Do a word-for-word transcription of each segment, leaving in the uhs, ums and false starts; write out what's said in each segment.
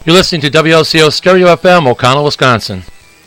You're listening to W L C O Stereo F M, O'Connell, Wisconsin.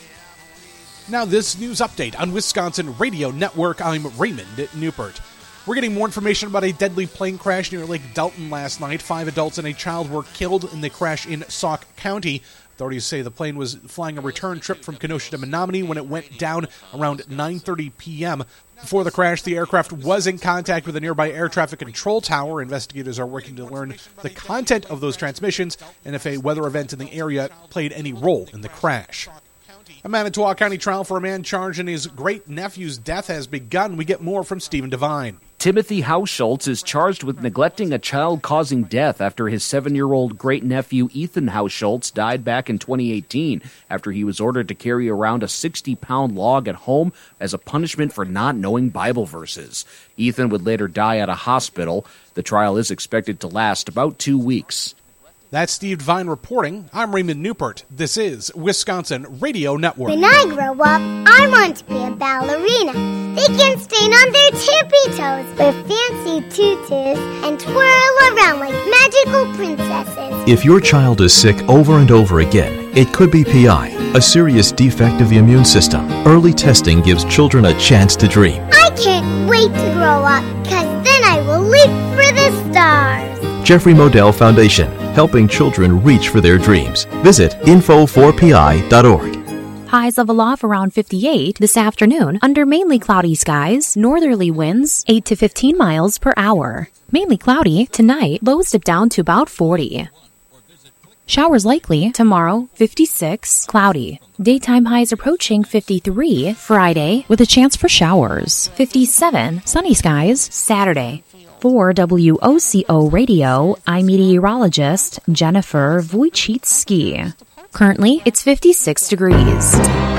Now this news update on Wisconsin Radio Network. I'm Raymond Newport. We're getting more information about a deadly plane crash near Lake Dalton last night. Five adults and a child were killed in the crash in Sauk County. Authorities say the plane was flying a return trip from Kenosha to Menominee when it went down around nine thirty p.m. Before the crash, the aircraft was in contact with a nearby air traffic control tower. Investigators are working to learn the content of those transmissions and if a weather event in the area played any role in the crash. A Manitowoc County trial for a man charged in his great-nephew's death has begun. We get more from Stephen Devine. Timothy Hausschultz is charged with neglecting a child causing death after his seven-year-old great-nephew Ethan Hausschultz died back in twenty eighteen after he was ordered to carry around a sixty-pound log at home as a punishment for not knowing Bible verses. Ethan would later die at a hospital. The trial is expected to last about two weeks. That's Steve Devine reporting. I'm Raymond Newport. This is Wisconsin Radio Network. When I grow up, I want to be a ballerina. They can stand on their tippy toes with fancy tutus and twirl around like magical princesses. If your child is sick over and over again, it could be P I, a serious defect of the immune system. Early testing gives children a chance to dream. I can't wait to grow up, because then I will leap for the stars. Jeffrey Modell Foundation, helping children reach for their dreams. Visit info four p i dot org. Highs of a low of around fifty-eight this afternoon under mainly cloudy skies, northerly winds eight to fifteen miles per hour. Mainly cloudy tonight, lows dip down to about forty. Showers likely tomorrow, fifty-six, cloudy. Daytime highs approaching fifty-three Friday with a chance for showers. fifty-seven, sunny skies Saturday. For W O C O Radio, I'm meteorologist Jennifer Wojcicki. Currently, it's fifty-six degrees.